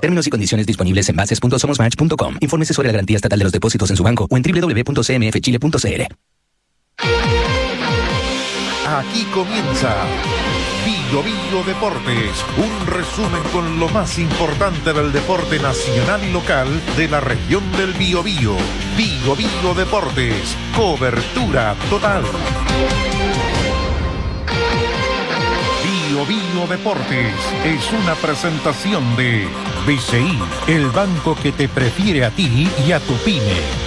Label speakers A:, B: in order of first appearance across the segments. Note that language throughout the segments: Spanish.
A: Términos y condiciones disponibles en bases.somosmatch.com. Infórmese sobre la garantía estatal de los depósitos en su banco o en www.cmfchile.cl.
B: Aquí comienza Bio Bio Deportes, un resumen con lo más importante del deporte nacional y local de la región del Biobío. Bio Bio Deportes, cobertura total. Bio Bio Deportes es una presentación de BCI, el banco que te prefiere a ti y a tu pyme.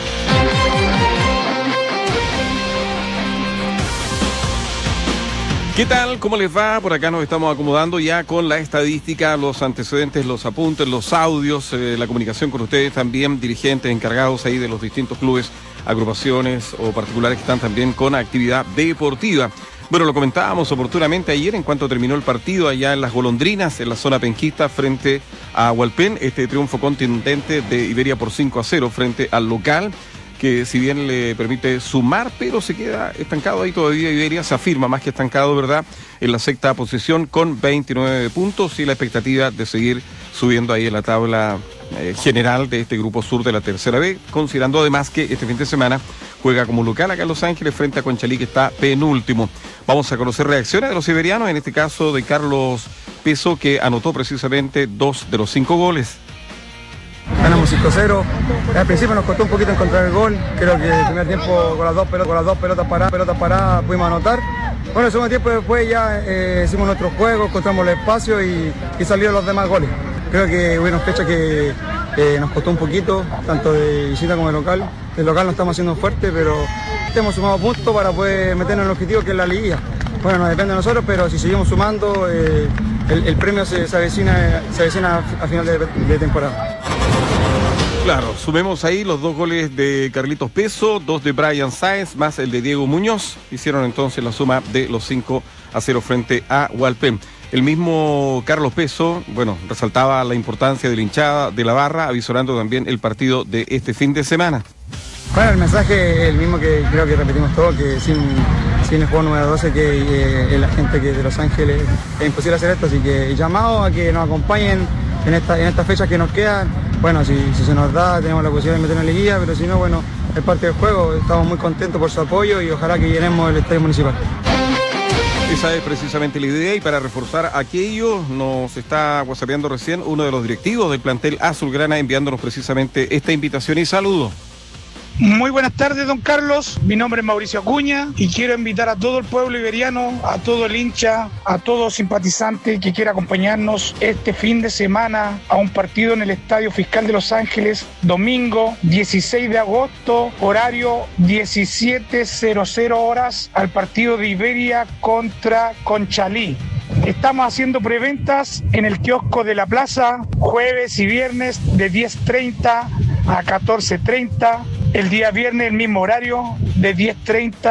C: ¿Qué tal? ¿Cómo les va? Por acá nos estamos acomodando ya con la estadística, los antecedentes, los apuntes, los audios, la comunicación con ustedes también, dirigentes encargados ahí de los distintos clubes, agrupaciones o particulares que están también con actividad deportiva. Bueno, lo comentábamos oportunamente ayer en cuanto terminó el partido allá en Las Golondrinas, en la zona penquista frente a Hualpén, este triunfo contundente de Iberia por 5-0 frente al local, que si bien le permite sumar, pero se queda estancado ahí todavía. Iberia se afirma más que estancado, ¿verdad?, en la sexta posición con 29 puntos y la expectativa de seguir subiendo ahí en la tabla general de este grupo sur de la tercera B, considerando además que este fin de semana juega como local acá en Los Ángeles frente a Conchalí, que está penúltimo. Vamos a conocer reacciones de los iberianos, en este caso de Carlos Peso, que anotó precisamente 2 de los 5 goles.
D: Ganamos 5-0, al principio nos costó un poquito encontrar el gol, creo que el primer tiempo con las dos pelotas paradas pudimos anotar. Bueno, el segundo tiempo después ya hicimos nuestro juego, encontramos el espacio y salieron los demás goles. Creo que hubo una fecha que nos costó un poquito, tanto de visita como de local. El local no estamos haciendo fuerte, pero hemos sumado puntos para poder meternos en el objetivo que es la liguilla. Bueno, no depende de nosotros, pero si seguimos sumando, el premio se avecina a final de temporada.
C: Claro, sumemos ahí los 2 goles de Carlitos Peso, 2 de Brian Sáenz, más el de Diego Muñoz. Hicieron entonces la suma de los 5-0 frente a Hualpén. El mismo Carlos Peso, bueno, resaltaba la importancia de la hinchada de la barra, avisorando también el partido de este fin de semana.
D: Bueno, el mensaje es el mismo que creo que repetimos todos, que sin el juego número 12, que la gente que de Los Ángeles es imposible hacer esto, así que llamado a que nos acompañen en esta fecha que nos quedan. Bueno, si se nos da, tenemos la posibilidad de meternos en la liguilla, pero si no, bueno, es parte del juego. Estamos muy contentos por su apoyo y ojalá que llenemos el estadio municipal.
C: Esa es precisamente la idea, y para reforzar aquello nos está whatsappeando recién uno de los directivos del plantel azulgrana, enviándonos precisamente esta invitación y saludo.
E: Muy buenas tardes, don Carlos. Mi nombre es Mauricio Acuña y quiero invitar a todo el pueblo iberiano, a todo el hincha, a todo simpatizante que quiera acompañarnos este fin de semana a un partido en el Estadio Fiscal de Los Ángeles, domingo 16 de agosto, horario 17:00 horas, al partido de Iberia contra Conchalí. Estamos haciendo preventas en el kiosco de la plaza, jueves y viernes de 10:30 a 14:30. El día viernes el mismo horario, de 10:30